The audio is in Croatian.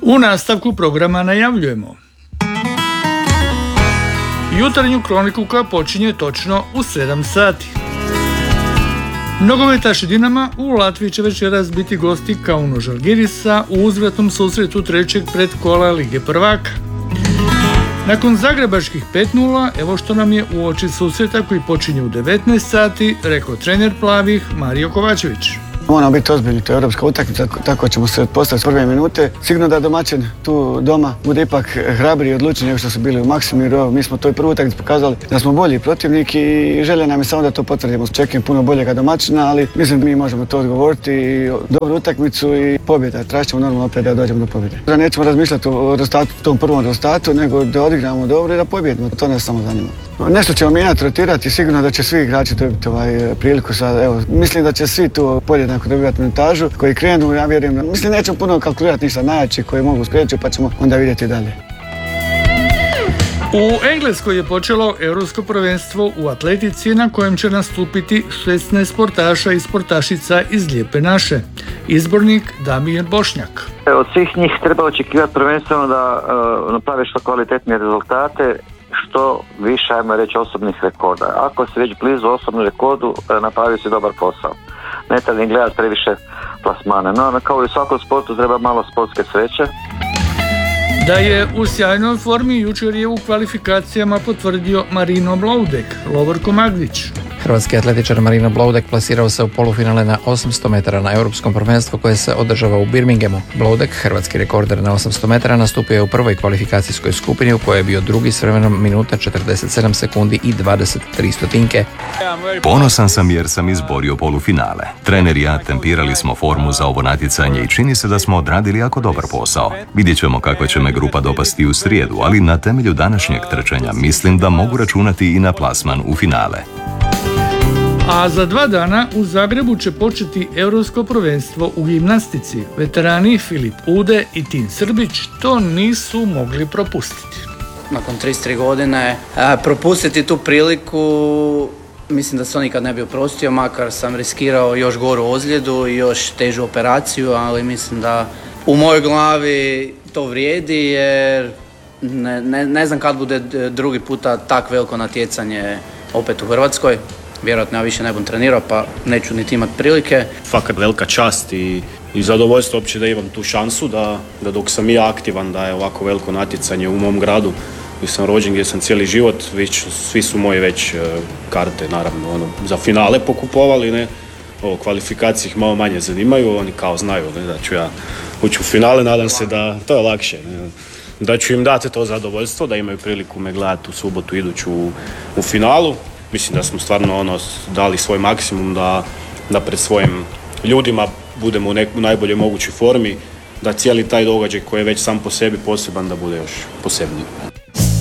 U nastavku programa najavljujemo jutarnju kroniku koja počinje točno u 7 sati. Nogometaši Dinama u Latviji će večeras biti gosti Kauno Žalgirisa u uzvratnom susretu trećeg predkola Lige prvaka. Nakon zagrebačkih 5:0, evo što nam je u oči susreta koji počinje u 19 sati, rekao trener plavih Mario Kovačević. Moramo biti ozbiljni, to je europska utakmica, tako ćemo se postaviti s prve minute. Sigurno da domaćin tu doma bude ipak hrabri i odlučni nego što su bili u Maksimiru. Mi smo toj prvoj utakmici pokazali da smo bolji protivnik i želja nam je samo da to potvrdimo. Čekam puno boljega domaćina, ali mislim da mi možemo to odgovoriti i dobru utakmicu i pobjeda. Tražit ćemo normalno opet da dođemo do pobjede. Nećemo razmišljati o tom prvom rezultatu, nego da odigramo dobro i da pobjedimo. To nas samo zanima. Nešto ćemo mijenjati, rotirati, sigurno da će svi igrači dobiti priliku sad. Evo, mislim da će svi tu podjednako dobivati minutažu koji krenu, ja vjerujem. Mislim, nećemo puno kalkulirati ništa, najjači koji mogu spriječiti, pa ćemo onda vidjeti dalje. U Engleskoj je počelo Europsko prvenstvo u atletici na kojem će nastupiti 16 sportaša i sportašica iz Lijepe naše. Izbornik Damir Bošnjak. Od svih njih treba očekivati prvenstveno da naprave što kvalitetnije rezultate, što više, ajmo reći, osobnih rekorda. Ako se već blizu osobnom rekordu, napravi se dobar posao. Ne treba ni gledati previše plasmane. No, kao i u svakom sportu treba malo sportske sreće. Da je u sjajnoj formi, jučer je u kvalifikacijama potvrdio Marino Bloudek, Lovorko Magdić. Hrvatski atletičar Marino Bloudek plasirao se u polufinale na 800 metara na Europskom prvenstvu koje se održava u Birminghamu. Bloudek, hrvatski rekorder na 800 metara, nastupio je u prvoj kvalifikacijskoj skupini u kojoj je bio drugi s vremenom minuta 47 sekundi i 23 stotinke. Ponosan sam jer sam izborio polufinale. Trener i ja tempirali smo formu za ovo natjecanje i čini se da smo odradili jako dobar posao. Vidjet ćemo kakva će me grupa dopasti u srijedu, ali na temelju današnjeg trčanja mislim da mogu računati i na plasman u finale. A za 2 dana u Zagrebu će početi Europsko prvenstvo u gimnastici. Veterani Filip Ude i Tin Srbić to nisu mogli propustiti. Nakon 33 godine propustiti tu priliku, mislim da se on nikad ne bi oprostio, makar sam riskirao još goru ozljedu i još težu operaciju, ali mislim da u mojoj glavi to vrijedi jer ne znam kad bude drugi puta tak veliko natjecanje opet u Hrvatskoj. Vjerojatno ja više ne budem trenirao, pa neću niti imati prilike. Fakat velika čast i zadovoljstvo uopće da imam tu šansu da dok sam ja aktivan da je ovako veliko natjecanje u mom gradu gdje sam rođen, gdje sam cijeli život, svi su moji već karte naravno za finale pokupovali, ne. Kvalifikacije ih malo manje zanimaju, oni kao znaju da ću ja ući u finale, nadam se da to je lakše. Ne. Da ću im dati to zadovoljstvo, da imaju priliku me gledati u subotu iduću u finalu. Mislim da smo stvarno dali svoj maksimum da pred svojim ljudima budemo u najboljoj mogućoj formi, da cijeli taj događaj koji je već sam po sebi poseban da bude još posebniji.